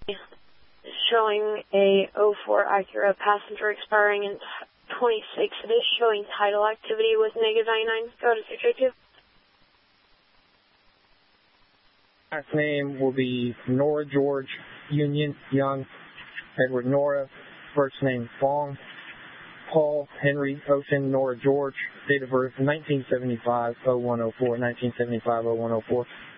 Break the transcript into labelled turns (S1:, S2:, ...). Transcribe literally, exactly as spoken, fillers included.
S1: showing a oh four Acura passenger expiring in twenty-six. It is showing tidal activity with negative ninety-nine. Go to six eight two.
S2: Last name will be Nora George Union Young Edward Nora. First name Fong. Paul Henry Ocean Nora George. Date of birth nineteen seventy-five oh one oh four. nineteen seventy-five oh one oh four.